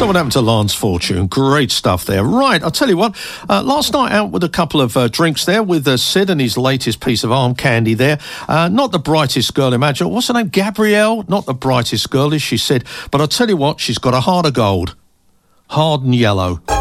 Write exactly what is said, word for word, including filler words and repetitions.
So what happened to Lance Fortune? Great stuff there. Right, I'll tell you what, uh, last night out with a couple of uh, drinks there with uh, Sid and his latest piece of arm candy there. Uh, not the brightest girl imaginable. What's her name? Gabrielle? Not the brightest girl, as she said. But I'll tell you what, she's got a heart of gold. Hard and yellow.